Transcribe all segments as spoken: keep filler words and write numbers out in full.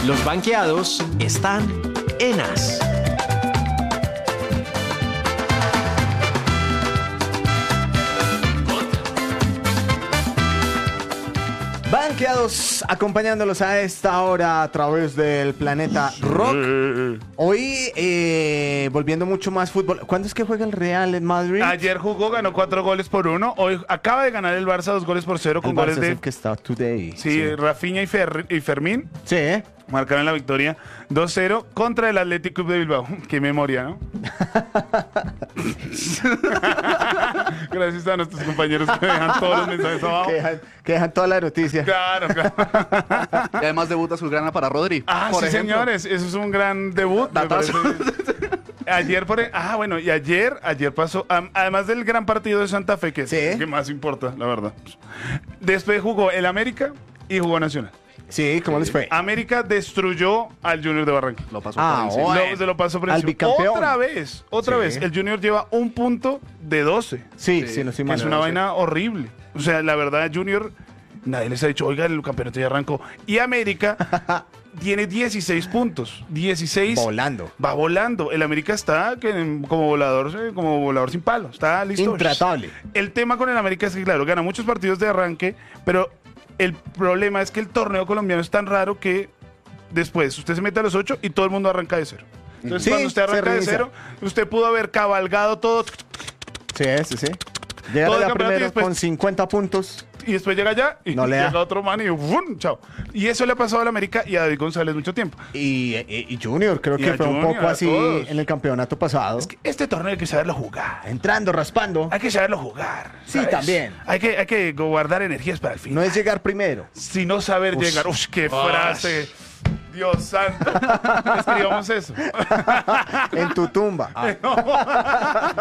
Los banqueados están en As. Banqueados acompañándolos a esta hora a través del planeta Rock. Hoy eh, volviendo mucho más fútbol. ¿Cuándo es que juega el Real en Madrid? Ayer jugó, ganó cuatro goles por uno. Hoy acaba de ganar el Barça dos goles por cero con el goles Barça de... es el que está today. Sí, Sí, Rafinha y, Fer... y Fermín. sí. ¿eh? Marcaron la victoria dos cero contra el Athletic Club de Bilbao. Qué memoria, ¿no? Gracias a nuestros compañeros que dejan todos los mensajes abajo. Que dejan, que dejan toda la noticia. Claro, claro. Y además debuta Azulgrana para Rodri. Ah, por sí, ejemplo. señores. Eso es un gran debut. me Datazo. parece. Ayer, por... Ah, bueno, y ayer, ayer pasó... am- Además del gran partido de Santa Fe, que es Sí. el que más importa, la verdad. Después jugó el América y jugó Nacional. Sí, ¿cómo les fue? América destruyó al Junior de Barranquilla. Lo pasó Ah, por encima. bueno. Lo- se lo pasó por Al encima. bicampeón. Otra vez, otra Sí. vez. El Junior lleva un punto de doce. Sí, Sí, sí, no estoy Que mal. es una vaina horrible. O sea, la verdad, Junior, nadie les ha dicho, oiga, el campeonato ya arrancó. Y América tiene dieciséis puntos. dieciséis. Volando. Va volando. El América está que, como volador, eh, como volador sin palo. Está listo. Intratable. El tema con el América es que, claro, gana muchos partidos de arranque, pero el problema es que el torneo colombiano es tan raro que después usted se mete a los ocho y todo el mundo arranca de cero. Entonces, Sí, cuando usted se arranca de reinicia. cero, usted pudo haber cabalgado todo Sí, sí, sí. Llega Todo el la campeonato y primero después- con cincuenta puntos. y después llega allá y No le da. llega otro man y ¡fum! Chao. Y eso le ha pasado al América y a David González mucho tiempo. Y, y- y Junior, creo Y que a fue un Junior, poco a así todos. en el campeonato pasado. Es que este torneo hay que saberlo jugar. Entrando, raspando. Hay que saberlo jugar. Sí, ¿sabes? también. Hay que, hay que guardar energías para el fin. No es llegar primero. Si no saber Ush. llegar. Uf, qué Ush. frase. Dios santo. Escribamos eso. En tu tumba. Ah.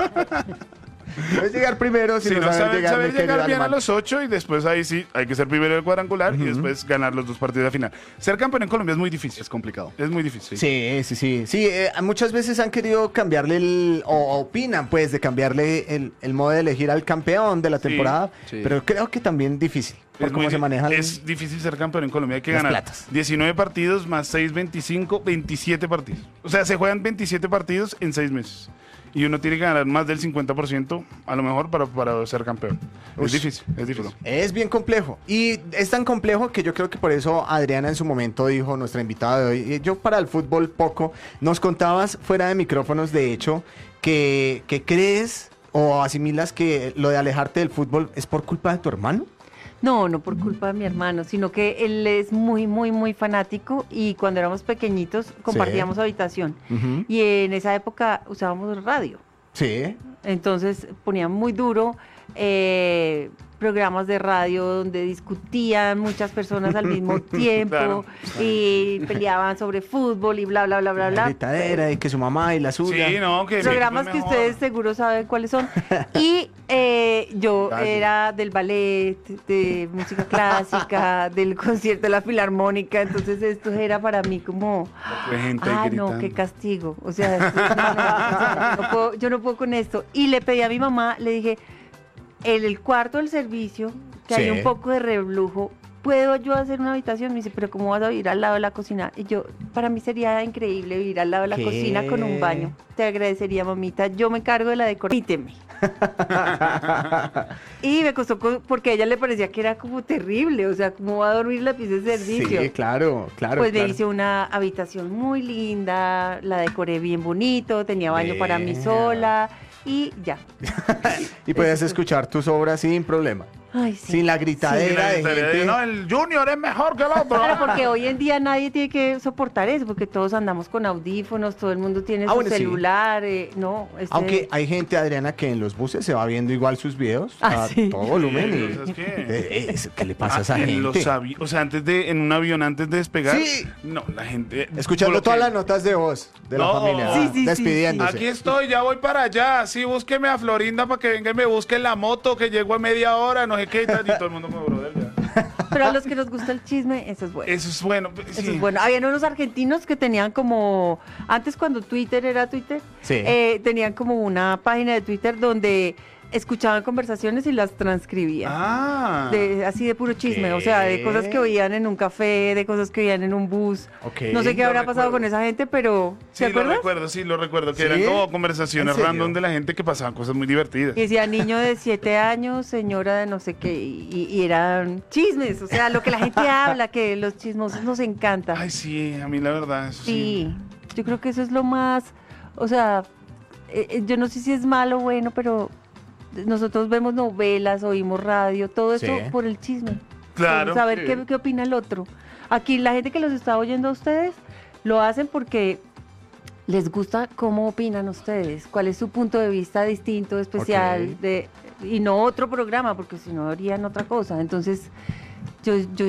No es llegar primero, Si sino no saber, saber llegar, saber mi querido llegar bien a alemán. los ocho y después ahí sí hay que ser primero del cuadrangular y después ganar los dos partidos de final. Ser campeón en Colombia es muy difícil. Es complicado. Es muy difícil. Sí, sí, sí. Sí, eh, muchas veces han querido cambiarle el, o opinan pues de cambiarle el, el modo de elegir al campeón de la Sí, temporada, sí. pero creo que también difícil, por Es cómo muy se di- manejan. Es difícil ser campeón en Colombia. Hay que las ganar platas. diecinueve partidos más seis, veinticinco, veintisiete partidos. O sea, se juegan veintisiete partidos en seis meses. Y uno tiene que ganar más del cincuenta por ciento a lo mejor para, para ser campeón. Ush. Es difícil, es difícil. Es bien complejo. Y es tan complejo que yo creo que por eso Adriana en su momento dijo, nuestra invitada de hoy, eh, yo para el fútbol poco, nos contabas fuera de micrófonos, de hecho, que, que crees o asimilas que lo de alejarte del fútbol es por culpa de tu hermano. No, no por culpa de mi hermano, sino que él es muy, muy, muy fanático y cuando éramos pequeñitos compartíamos habitación. Ujú. Y en esa época usábamos radio. Sí. Entonces ponían muy duro eh, programas de radio donde discutían muchas personas al mismo tiempo Claro. y peleaban sobre fútbol y bla, bla, bla, bla, La bla. gritadera y que su mamá y la suya. Sí, no, que Programas mi que equipo es ustedes mejor. seguro saben cuáles son. Y eh, yo Casi. era del ballet, de música clásica, del concierto de la filarmónica, entonces esto era para mí como, De gente ahí ah, no, gritando. qué castigo. O sea, esto- no, no, o sea, yo, no puedo, yo no puedo con esto. Y le pedí a mi mamá, le dije, en el cuarto del servicio, que hay Sí. un poco de reblujo, ¿puedo yo hacer una habitación? Me dice, pero ¿cómo vas a vivir al lado de la cocina? Y yo, para mí sería increíble vivir al lado de la ¿Qué? cocina con un baño. Te agradecería, mamita. Yo me cargo de la decoración. Permíteme. Y me costó, co- porque a ella le parecía que era como terrible. O sea, ¿cómo va a dormir la pieza de servicio? Sí, claro, claro. Pues claro. me hice una habitación muy linda, la decoré bien bonito, tenía baño para mí Vea. sola y ya. Y puedes escuchar tus obras sin problema. Ay, sí. Sin la Sí, gritadera de la- gente. No, el Junior es mejor que el otro. Claro, porque hoy en día nadie tiene que soportar eso, porque todos andamos con audífonos, todo el mundo tiene Ah, su bueno, sí. celular, eh, no. este- Aunque hay gente, Adriana, que en los buses se va viendo igual sus videos Ah, a sí. todo volumen. Sí, y- ¿sabes qué? Eh, eh, es- ¿Qué le pasa a esa Ah, en gente? los avi- o sea, antes de, en un avión, antes de despegar. Sí. No, la gente. Escuchando bloquea. todas las notas de voz de la No. familia, Sí, sí, sí, despidiéndose. Aquí estoy, ya voy para allá. Sí, búsqueme a Florinda para que venga y me busque en la moto, que llego en media hora, no sé qué y tal. Y todo el mundo me brother ya. Pero a los que nos gusta el chisme, eso es bueno. Eso es bueno. Eso sí. es bueno. Habían unos argentinos que tenían como, antes cuando Twitter era Twitter, Sí. eh, tenían como una página de Twitter donde escuchaban conversaciones y las transcribían. Ah. De, así de puro chisme, ¿Qué? o sea, de cosas que oían en un café, de cosas que oían en un bus. Ok. No sé qué Lo habrá pasado recuerdo. con esa gente, pero Sí, ¿te lo acuerdas? recuerdo, sí, lo recuerdo, que ¿Sí? eran como conversaciones ¿En serio? random de la gente que pasaban cosas muy divertidas. Y decía niño de siete años, señora de no sé qué, y, y eran chismes, o sea, lo que la gente habla, que los chismosos nos encanta. Ay, sí, a mí la verdad, eso sí. Sí, yo creo que eso es lo más, o sea, eh, eh, yo no sé si es malo o bueno, pero nosotros vemos novelas, oímos radio, todo eso Sí. por el chisme. Claro. Por saber Sí. qué, qué opina el otro. Aquí la gente que los está oyendo a ustedes lo hacen porque les gusta cómo opinan ustedes, cuál es su punto de vista distinto, especial, Ok. de, y no otro programa, porque si no harían otra cosa. Entonces, yo, yo